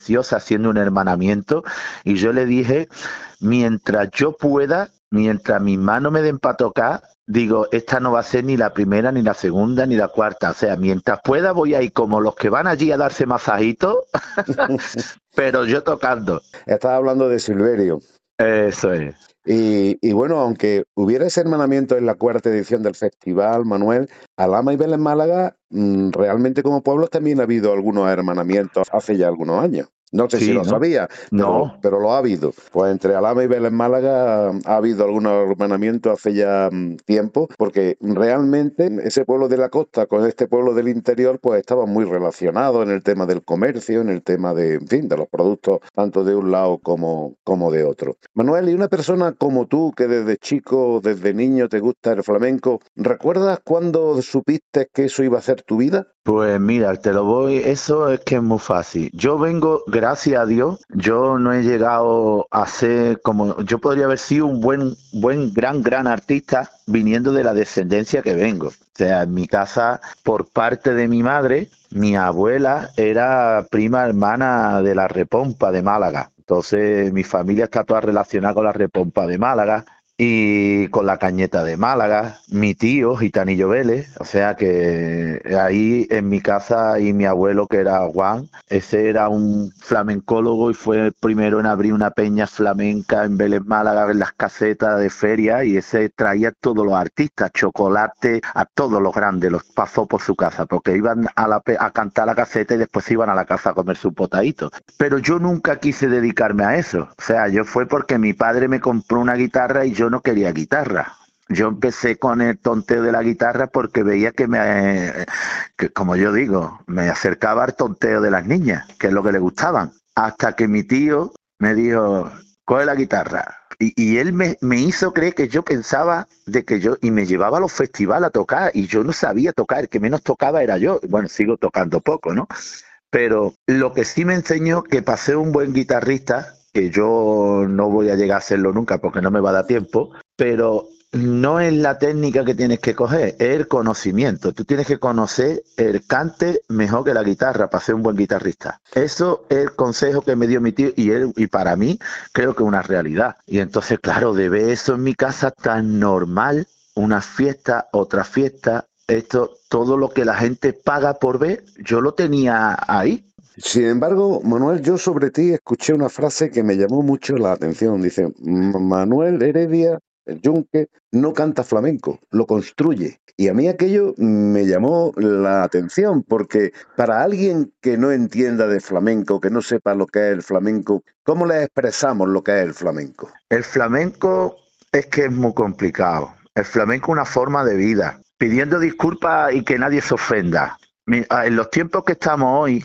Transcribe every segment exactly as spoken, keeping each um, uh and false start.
preciosa haciendo un hermanamiento y yo le dije, mientras yo pueda, mientras mis manos me den para tocar, digo, esta no va a ser ni la primera, ni la segunda, ni la cuarta. O sea, mientras pueda voy a ir como los que van allí a darse masajitos, pero yo tocando. Estás hablando de Silverio. Eso es. Y, y bueno, aunque hubiera ese hermanamiento en la cuarta edición del festival, Manuel, Alhama y Vélez Málaga, mmm, realmente como pueblos también ha habido algunos hermanamientos hace ya algunos años. No sé si Sí, lo ¿no? sabía, pero, No. pero lo ha habido. Pues entre Alhama y Vélez Málaga ha habido algunos hermanamientos hace ya mm, tiempo, porque realmente ese pueblo de la costa con este pueblo del interior pues estaban muy relacionados en el tema del comercio, en el tema de, en fin, de los productos tanto de un lado como, como de otro. Manuel, y una persona como tú que desde chico, desde niño te gusta el flamenco, ¿recuerdas cuándo supiste que eso iba a ser tu vida? Pues mira, te lo voy, eso es que es muy fácil. Yo vengo, gracias a Dios, yo no he llegado a ser como, yo podría haber sido un buen, buen, gran, gran artista viniendo de la descendencia que vengo. O sea, en mi casa, por parte de mi madre, mi abuela era prima hermana de la Repompa de Málaga. Entonces, mi familia está toda relacionada con la Repompa de Málaga y con la Cañeta de Málaga, mi tío, Gitanillo Vélez, o sea que ahí en mi casa y mi abuelo que era Juan, ese era un flamencólogo y fue el primero en abrir una peña flamenca en Vélez Málaga en las casetas de feria y ese traía a todos los artistas, Chocolate, a todos los grandes, los pasó por su casa, porque iban a, la, a cantar la caseta y después iban a la casa a comer su potadito. Pero yo nunca quise dedicarme a eso, o sea, yo fue porque mi padre me compró una guitarra y yo no quería guitarra. Yo empecé con el tonteo de la guitarra porque veía que me, que, como yo digo, me acercaba al tonteo de las niñas, que es lo que le gustaban. Hasta que mi tío me dijo, coge la guitarra. Y, y él me, me hizo creer que yo pensaba de que yo, y me llevaba a los festivales a tocar, y yo no sabía tocar, el que menos tocaba era yo. Bueno, sigo tocando poco, ¿no? Pero lo que sí me enseñó que para ser un buen guitarrista, que yo no voy a llegar a serlo nunca porque no me va a dar tiempo, pero no es la técnica que tienes que coger, es el conocimiento. Tú tienes que conocer el cante mejor que la guitarra para ser un buen guitarrista. Eso es el consejo que me dio mi tío y, él, y para mí creo que es una realidad. Y entonces, claro, de ver eso en mi casa tan normal, una fiesta, otra fiesta, esto, todo lo que la gente paga por ver, yo lo tenía ahí. Sin embargo, Manuel, yo sobre ti escuché una frase que me llamó mucho la atención. Dice, Manuel Heredia, el Yunque, no canta flamenco, lo construye. Y a mí aquello me llamó la atención, porque para alguien que no entienda de flamenco, que no sepa lo que es el flamenco, ¿cómo le expresamos lo que es el flamenco? El flamenco es que es muy complicado. El flamenco es una forma de vida. Pidiendo disculpas y que nadie se ofenda. En los tiempos que estamos hoy,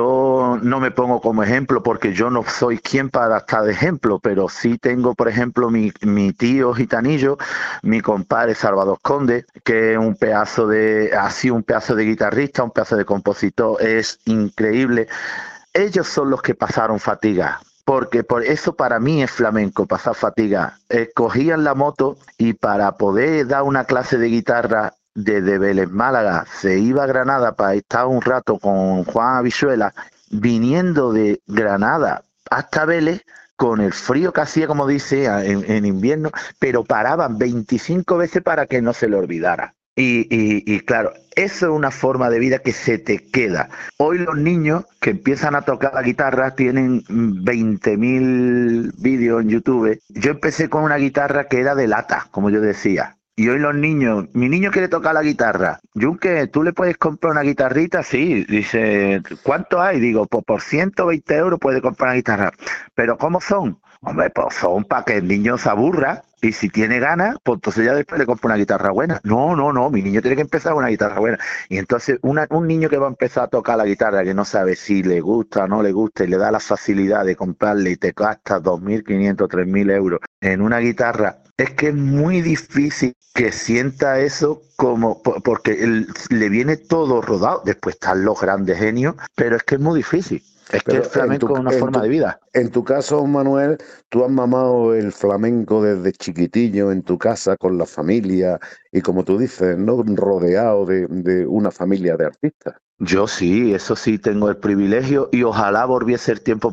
yo no me pongo como ejemplo porque yo no soy quien para estar de ejemplo, pero sí tengo, por ejemplo, mi, mi tío Gitanillo, mi compadre Salvador Conde, que es un pedazo de, ha sido un pedazo de guitarrista, un pedazo de compositor, es increíble. Ellos son los que pasaron fatiga. Porque por eso para mí es flamenco, pasar fatiga. Eh, cogían la moto y para poder dar una clase de guitarra desde Vélez Málaga se iba a Granada para estar un rato con Juan Avisuela, viniendo de Granada hasta Vélez con el frío que hacía, como dice, en, en invierno, pero paraban veinticinco veces para que no se le olvidara. Y, y, y claro, eso es una forma de vida que se te queda. Hoy los niños que empiezan a tocar la guitarra tienen veinte mil vídeos en YouTube. Yo empecé con una guitarra que era de lata, como yo decía. Y hoy los niños, mi niño quiere tocar la guitarra. Yunque, ¿tú le puedes comprar una guitarrita? Sí. Dice, ¿cuánto hay? Digo, pues por ciento veinte euros puede comprar una guitarra. ¿Pero cómo son? Hombre, pues son para que el niño se aburra. Y si tiene ganas, pues entonces ya después le compra una guitarra buena. No, no, no, mi niño tiene que empezar con una guitarra buena. Y entonces una, un niño que va a empezar a tocar la guitarra, que no sabe si le gusta o no le gusta, y le da la facilidad de comprarle y te gasta dos mil quinientos, tres mil euros en una guitarra, es que es muy difícil que sienta eso como, porque él, le viene todo rodado. Después están los grandes genios, pero es que es muy difícil. Es Pero que el flamenco tu, es una forma tu, de vida. En tu caso, Manuel, tú has mamado el flamenco desde chiquitillo en tu casa con la familia y como tú dices, ¿no? Rodeado de, de una familia de artistas. Yo sí, eso sí tengo el privilegio y ojalá volviese el tiempo